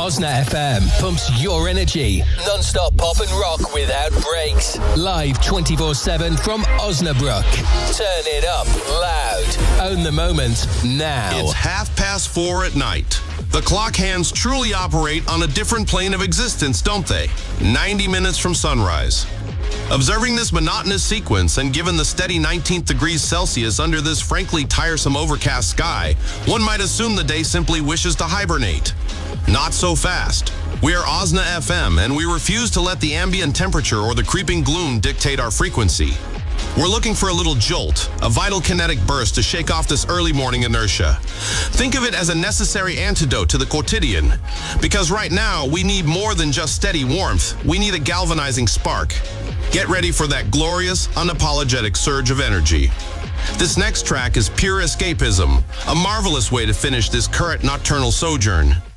Osna FM pumps your energy. Non-stop pop and rock without breaks. Live 24/7 from Osnabrück. Turn it up loud. Own the moment now. It's 4:30 at night. The clock hands truly operate on a different plane of existence, don't they? 90 minutes from sunrise. Observing this monotonous sequence and given the steady 19 degrees Celsius under this frankly tiresome overcast sky, one might assume the day simply wishes to hibernate. Not so fast. We are Osna FM, and we refuse to let the ambient temperature or the creeping gloom dictate our frequency. We're looking for a little jolt, a vital kinetic burst to shake off this early morning inertia. Think of it as a necessary antidote to the quotidian. Because right now, we need more than just steady warmth. We need a galvanizing spark. Get ready for that glorious, unapologetic surge of energy. This next track is pure escapism, a marvelous way to finish this current nocturnal sojourn.